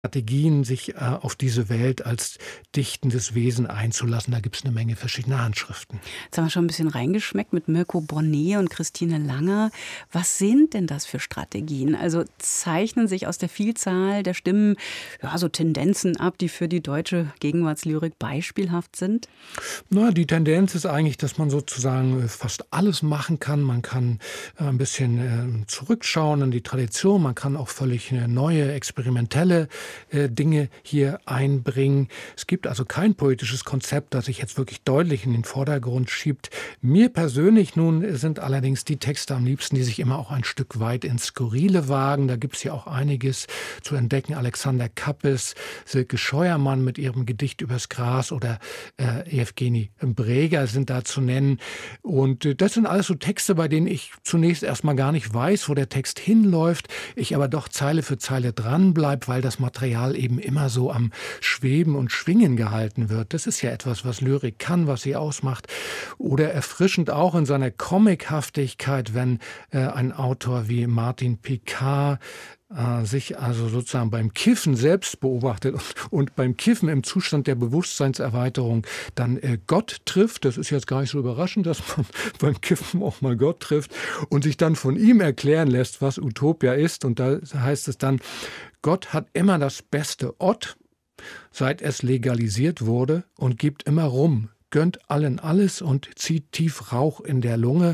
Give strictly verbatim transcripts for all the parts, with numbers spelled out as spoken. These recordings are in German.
Strategien, sich äh, auf diese Welt als dichtendes Wesen einzulassen. Da gibt es eine Menge verschiedener Handschriften. Jetzt haben wir schon ein bisschen reingeschmeckt mit Mirko Bonnet und Christine Langer. Was sind denn das für Strategien? Also zeichnen sich aus der Vielzahl der Stimmen ja, so Tendenzen ab, die für die deutsche Gegenwartslyrik beispielhaft sind? Na, die Tendenz ist eigentlich, dass man sozusagen fast alles machen kann. Man kann äh, ein bisschen äh, zurückschauen in die Tradition. Man kann auch völlig eine neue, experimentelle Dinge hier einbringen. Es gibt also kein poetisches Konzept, das sich jetzt wirklich deutlich in den Vordergrund schiebt. Mir persönlich nun sind allerdings die Texte am liebsten, die sich immer auch ein Stück weit ins Skurrile wagen. Da gibt es ja auch einiges zu entdecken. Alexander Kappes, Silke Scheuermann mit ihrem Gedicht übers Gras oder äh, Evgeny Breger sind da zu nennen. Und äh, das sind alles so Texte, bei denen ich zunächst erstmal gar nicht weiß, wo der Text hinläuft. Ich aber doch Zeile für Zeile dranbleibe, weil das Material eben immer so am Schweben und Schwingen gehalten wird. Das ist ja etwas, was Lyrik kann, was sie ausmacht. Oder erfrischend auch in seiner Comichaftigkeit, wenn äh, ein Autor wie Martin Picard äh, sich also sozusagen beim Kiffen selbst beobachtet und, und beim Kiffen im Zustand der Bewusstseinserweiterung dann äh, Gott trifft. Das ist jetzt gar nicht so überraschend, dass man beim Kiffen auch mal Gott trifft und sich dann von ihm erklären lässt, was Utopia ist. Und da heißt es dann, Gott hat immer das beste Ott, seit es legalisiert wurde, und gibt immer rum, gönnt allen alles und zieht tief Rauch in der Lunge,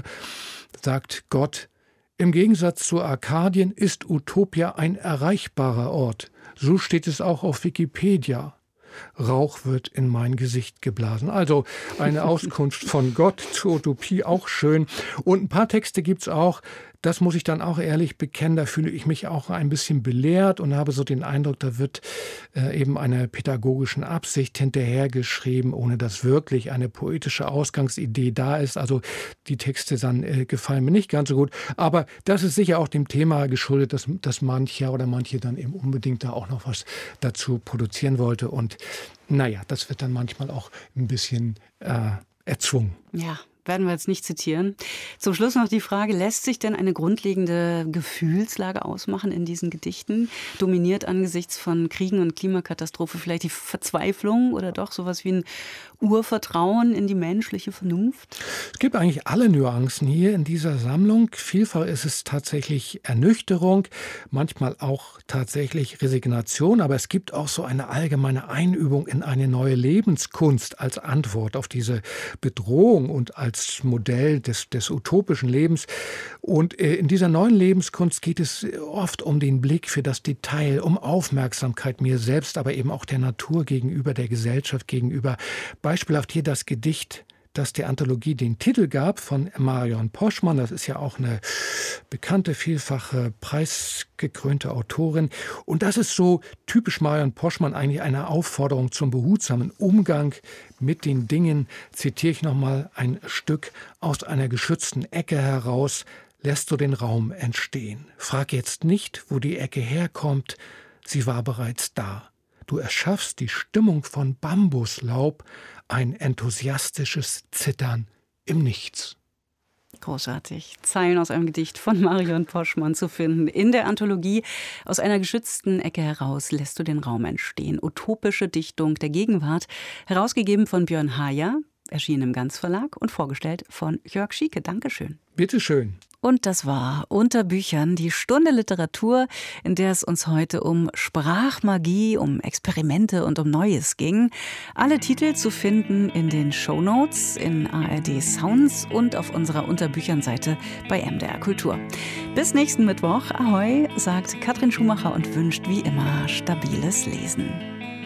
sagt Gott. Im Gegensatz zu Arkadien ist Utopia ein erreichbarer Ort. So steht es auch auf Wikipedia. Rauch wird in mein Gesicht geblasen. Also eine Auskunft von Gott zur Utopie, auch schön. Und ein paar Texte gibt's auch, das muss ich dann auch ehrlich bekennen, da fühle ich mich auch ein bisschen belehrt und habe so den Eindruck, da wird äh, eben einer pädagogischen Absicht hinterhergeschrieben, ohne dass wirklich eine poetische Ausgangsidee da ist. Also die Texte dann äh, gefallen mir nicht ganz so gut. Aber das ist sicher auch dem Thema geschuldet, dass, dass mancher oder manche dann eben unbedingt da auch noch was dazu produzieren wollte. Und naja, das wird dann manchmal auch ein bisschen äh, erzwungen. Ja. Werden wir jetzt nicht zitieren. Zum Schluss noch die Frage, lässt sich denn eine grundlegende Gefühlslage ausmachen in diesen Gedichten? Dominiert angesichts von Kriegen und Klimakatastrophe vielleicht die Verzweiflung oder doch sowas wie ein Urvertrauen in die menschliche Vernunft? Es gibt eigentlich alle Nuancen hier in dieser Sammlung. Vielfach ist es tatsächlich Ernüchterung, manchmal auch tatsächlich Resignation, aber es gibt auch so eine allgemeine Einübung in eine neue Lebenskunst als Antwort auf diese Bedrohung und als Modell des, des utopischen Lebens. Und äh, in dieser neuen Lebenskunst geht es oft um den Blick für das Detail, um Aufmerksamkeit mir selbst, aber eben auch der Natur gegenüber, der Gesellschaft gegenüber. Beispielhaft hier das Gedicht, das der Anthologie den Titel gab, von Marion Poschmann. Das ist ja auch eine bekannte, vielfache, preisgekrönte Autorin. Und das ist so typisch Marion Poschmann, eigentlich eine Aufforderung zum behutsamen Umgang mit den Dingen. Zitiere ich nochmal ein Stück aus einer geschützten Ecke heraus. Lässt du den Raum entstehen. Frag jetzt nicht, wo die Ecke herkommt. Sie war bereits da. Du erschaffst die Stimmung von Bambuslaub, ein enthusiastisches Zittern im Nichts. Großartig. Zeilen aus einem Gedicht von Marion Poschmann zu finden. In der Anthologie Aus einer geschützten Ecke heraus lässt du den Raum entstehen. Utopische Dichtung der Gegenwart. Herausgegeben von Björn Haja, erschienen im Ganz Verlag und vorgestellt von Jörg Schieke. Dankeschön. Bitteschön. Und das war Unter Büchern, die Stunde Literatur, in der es uns heute um Sprachmagie, um Experimente und um Neues ging. Alle Titel zu finden in den Shownotes, in A R D Sounds und auf unserer Unterbüchern-Seite bei M D R Kultur. Bis nächsten Mittwoch. Ahoi, sagt Katrin Schumacher und wünscht wie immer stabiles Lesen.